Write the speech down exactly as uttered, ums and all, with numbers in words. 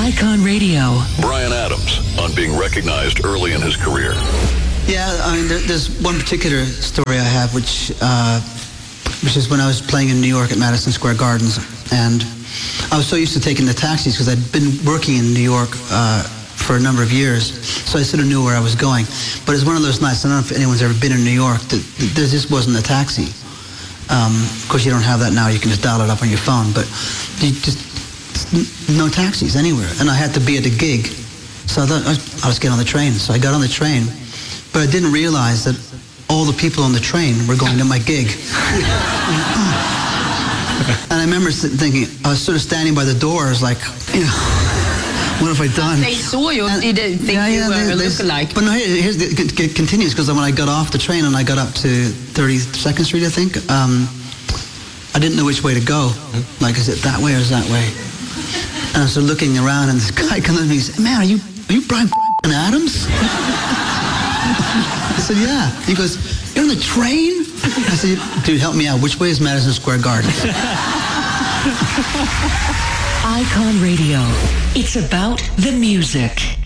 Icon Radio. Bryan Adams on being recognized early in his career. Yeah, I mean, there, there's one particular story I have, which uh, which is when I was playing in New York at Madison Square Gardens, and I was so used to taking the taxis because I'd been working in New York uh, for a number of years, so I sort of knew where I was going. But it's one of those nights, I don't know if anyone's ever been in New York, that there just wasn't a taxi. Um, of course, you don't have that now. You can just dial it up on your phone, but you just no taxis anywhere. And I had to be at a gig, so I thought I was getting on the train. So I got on the train, but I didn't realize that all the people on the train were going to my gig. And I remember thinking, I was sort of standing by the doors, like, you know, what have I done? They saw you and didn't think yeah, yeah, you were they, a they, lookalike. But no, here, here's the, it, it continues, because when I got off the train and I got up to thirty-second Street, I think, um, I didn't know which way to go. Like, is it that way or is that way? And I was looking around, and this guy comes up to me and said, man, are you, are you Bryan Adams? I said, yeah. He goes, you're on the train? I said, dude, help me out. Which way is Madison Square Garden? Icon Radio. It's about the music.